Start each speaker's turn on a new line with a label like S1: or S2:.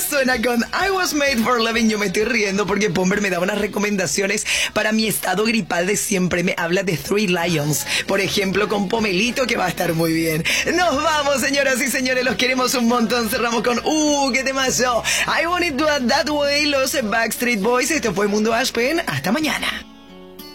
S1: suena con I Was Made for Loving You. Me estoy riendo porque Pomber me da unas recomendaciones para mi estado gripal de siempre. Me habla de Three Lions, por ejemplo, con Pomelito, que va a estar muy bien. Nos vamos, señoras y señores, los queremos un montón. Cerramos con qué temazo. I Want It That Way, los Backstreet Boys. Esto fue Mundo Aspen. Hasta mañana.